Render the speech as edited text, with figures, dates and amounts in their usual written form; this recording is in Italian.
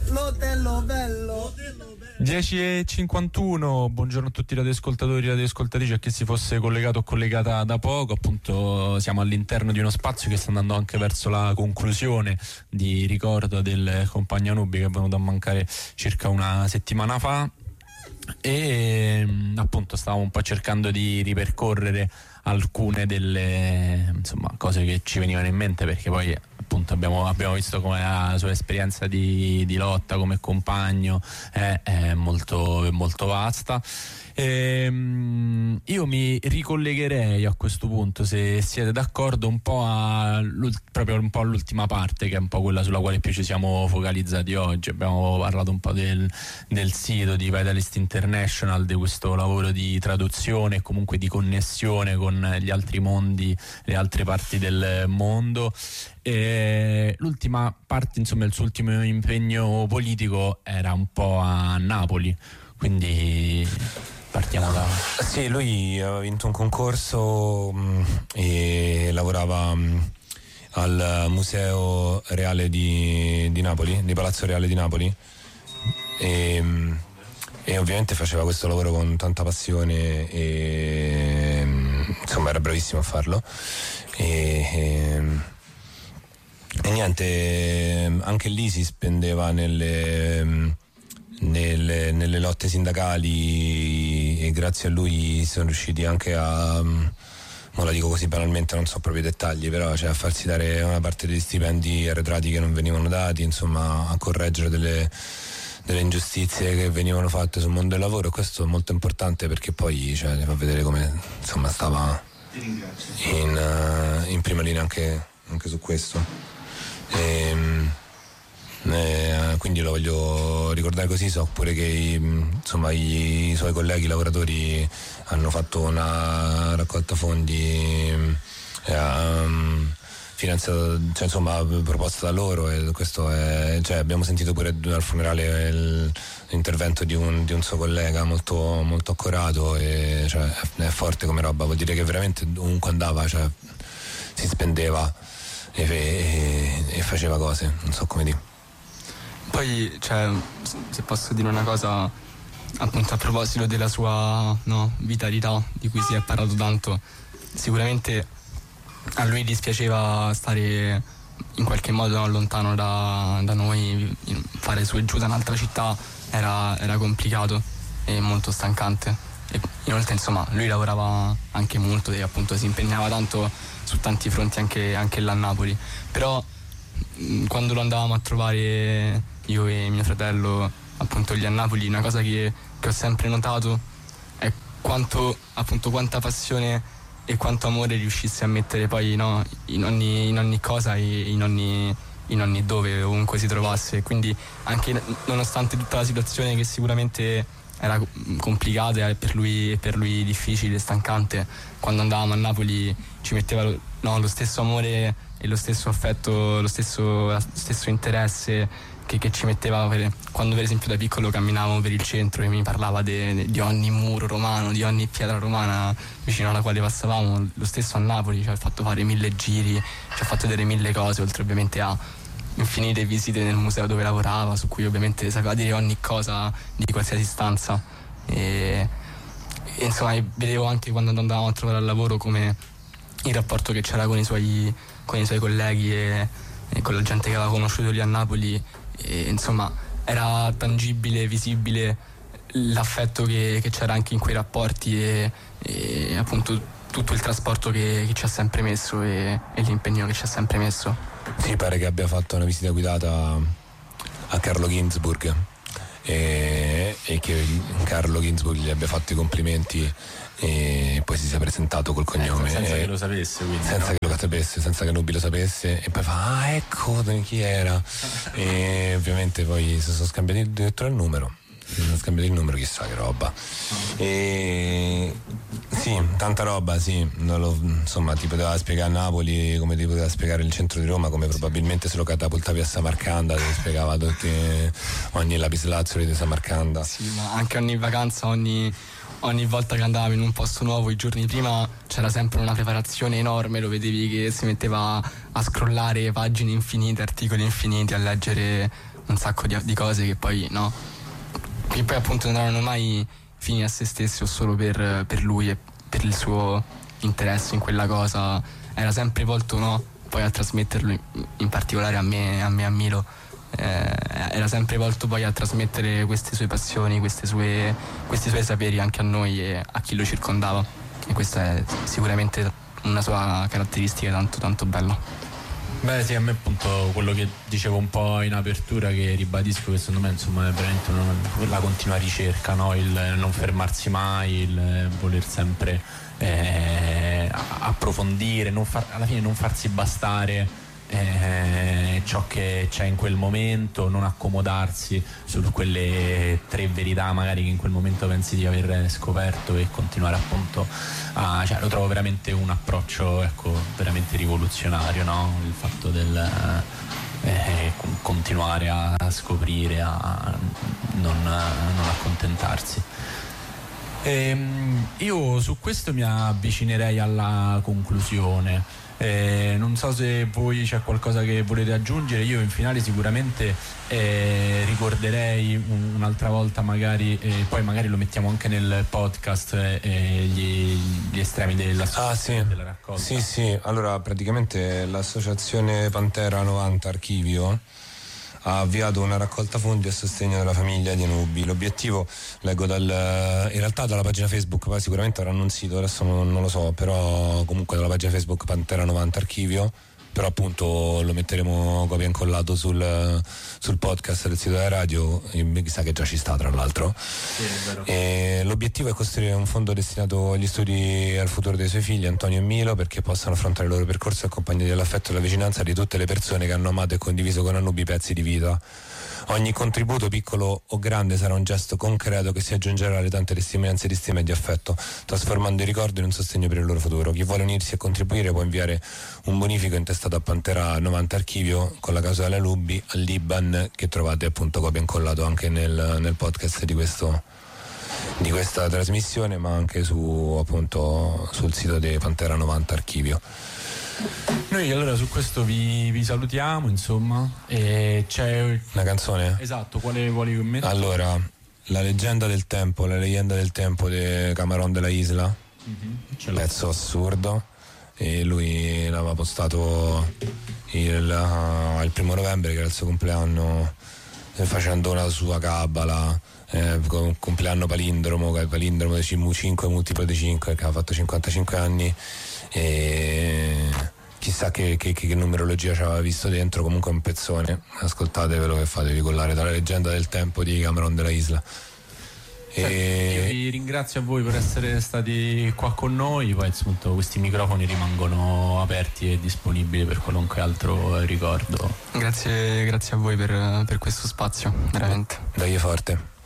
l'hotel bello. 10:51, buongiorno a tutti i radioascoltatori e radioascoltatrici, a chi si fosse collegato o collegata da poco. Appunto siamo all'interno di uno spazio che sta andando anche verso la conclusione, di ricordo del compagno Nubi che è venuto a mancare circa una settimana fa, e appunto stavamo un po' cercando di ripercorrere alcune delle cose che ci venivano in mente, perché poi appunto abbiamo visto come la sua esperienza di lotta come compagno è molto, molto vasta. Io mi ricollegherei a questo punto, se siete d'accordo, un po' proprio un po' all'ultima parte, che è un po' quella sulla quale più ci siamo focalizzati oggi. Abbiamo parlato un po' del sito di Vitalist International, di questo lavoro di traduzione e comunque di connessione con gli altri mondi, le altre parti del mondo. E l'ultima parte, insomma, il suo ultimo impegno politico era un po' a Napoli, quindi partiamo da... Sì, lui aveva vinto un concorso e lavorava al Museo Reale di Napoli, di Palazzo Reale di Napoli, e ovviamente faceva questo lavoro con tanta passione e insomma era bravissimo a farlo, e niente, anche lì si spendeva nelle lotte sindacali, e grazie a lui sono riusciti anche a, non la dico così banalmente, non so proprio i dettagli, però a farsi dare una parte degli stipendi arretrati che non venivano dati, insomma a correggere delle ingiustizie che venivano fatte sul mondo del lavoro. E questo è molto importante, perché poi fa vedere come insomma stava in prima linea anche su questo. Quindi lo voglio ricordare così. So pure che i suoi colleghi lavoratori hanno fatto una raccolta fondi finanziata, proposta da loro, e questo è, abbiamo sentito pure al funerale l'intervento di un suo collega molto, molto accorato, e è forte come roba. Vuol dire che veramente ovunque andava si spendeva e faceva cose, non so come dire. Poi, se posso dire una cosa, appunto a proposito della sua vitalità, di cui si è parlato tanto, sicuramente a lui dispiaceva stare in qualche modo lontano da noi, fare su e giù da un'altra città era complicato e molto stancante, e inoltre lui lavorava anche molto e appunto si impegnava tanto su tanti fronti anche là a Napoli. Però quando lo andavamo a trovare io e mio fratello appunto lì a Napoli, una cosa che ho sempre notato è quanta passione e quanto amore riuscisse a mettere poi in ogni cosa e in ogni dove, ovunque si trovasse. Quindi anche nonostante tutta la situazione che sicuramente era complicata e per lui difficile e stancante, quando andavamo a Napoli ci metteva lo stesso amore e lo stesso affetto, lo stesso interesse che ci metteva quando per esempio da piccolo camminavamo per il centro e mi parlava di ogni muro romano, di ogni pietra romana vicino alla quale passavamo. Lo stesso a Napoli, ci ha fatto fare 1000 giri, ci ha fatto vedere 1000 cose, oltre ovviamente a infinite visite nel museo dove lavorava, su cui ovviamente sapeva dire ogni cosa di qualsiasi stanza, e insomma vedevo anche quando andavamo a trovare al lavoro come il rapporto che c'era con i suoi colleghi e con la gente che aveva conosciuto lì a Napoli, e insomma era tangibile, visibile l'affetto che c'era anche in quei rapporti, e appunto tutto il trasporto che ci ha sempre messo e l'impegno che ci ha sempre messo. Sì, pare che abbia fatto una visita guidata a Carlo Ginzburg e che Carlo Ginzburg gli abbia fatto i complimenti e poi si sia presentato col cognome senza che lo sapesse, quindi, senza che lo sapesse, senza che Nubi lo sapesse, e poi fa ecco chi era, e ovviamente poi si sono scambiati addirittura il numero, chissà che roba. E sì, tanta roba, sì. Insomma, ti poteva spiegare a Napoli come ti poteva spiegare il centro di Roma, come probabilmente se lo catapultavi a Samarcanda ti spiegava ogni lapislazzoli di Samarcanda. Sì, ma anche ogni vacanza, ogni ogni volta che andavamo in un posto nuovo i giorni prima c'era sempre una preparazione enorme, lo vedevi che si metteva a scrollare pagine infinite, articoli infiniti, a leggere un sacco di cose che poi no, che poi appunto non erano mai fini a se stessi o solo per lui e per il suo interesse in quella cosa, era sempre volto, no, poi a trasmetterlo in particolare a me e a Milo, era sempre volto poi a trasmettere queste sue passioni, questi suoi saperi anche a noi e a chi lo circondava, e questa è sicuramente una sua caratteristica tanto tanto bella. Beh sì, a me appunto quello che dicevo un po' in apertura, che ribadisco, che secondo me insomma è veramente la continua ricerca, no? Il non fermarsi mai, il voler sempre approfondire, alla fine non farsi bastare ciò che c'è in quel momento, non accomodarsi su quelle 3 verità magari che in quel momento pensi di aver scoperto, e continuare appunto cioè lo trovo veramente un approccio, ecco, veramente rivoluzionario, no? Il fatto del continuare a scoprire, a non accontentarsi. Io su questo mi avvicinerei alla conclusione. Non so se voi c'è qualcosa che volete aggiungere. Io in finale sicuramente ricorderei un'altra volta magari, poi magari lo mettiamo anche nel podcast, gli estremi della raccolta. Sì, allora praticamente l'associazione Pantera 90 Archivio ha avviato una raccolta fondi a sostegno della famiglia di Anubi. L'obiettivo, leggo in realtà dalla pagina Facebook, poi sicuramente avranno un sito, adesso non lo so, però comunque dalla pagina Facebook Pantera 90 Archivio, però appunto lo metteremo copia e incollato sul podcast del sito della radio, chissà che già ci sta tra l'altro. Sì, è vero. E l'obiettivo è costruire un fondo destinato agli studi e al futuro dei suoi figli Antonio e Milo, perché possano affrontare il loro percorso accompagnati dall'affetto e dalla vicinanza di tutte le persone che hanno amato e condiviso con Anubi pezzi di vita. Ogni contributo, piccolo o grande, sarà un gesto concreto che si aggiungerà alle tante testimonianze di stima e di affetto, trasformando il ricordo in un sostegno per il loro futuro. Chi vuole unirsi e contribuire può inviare un bonifico intestato a Pantera 90 Archivio con la causa della Anubi all'Iban, che trovate appunto copia e incollato anche nel podcast di questa trasmissione, ma anche appunto sul sito di Pantera 90 Archivio. Noi allora su questo vi salutiamo, insomma, e c'è una canzone? Esatto, quale vuoi mettere? Allora, la leyenda del tempo di Camarón de la Isla, un pezzo assurdo, e lui l'aveva postato il 1 novembre, che era il suo compleanno, facendo la sua cabala, con compleanno palindromo, che è il palindromo di C5 multiplo di 5, che ha fatto 55 anni, e chissà che numerologia ci aveva visto dentro. Comunque è un pezzone, ascoltatevelo, che fatevi collare dalla leggenda del tempo di Camarón de la Isla. Io vi ringrazio a voi per essere stati qua con noi, poi appunto questi microfoni rimangono aperti e disponibili per qualunque altro ricordo. Grazie a voi per questo spazio, veramente. Dai forte.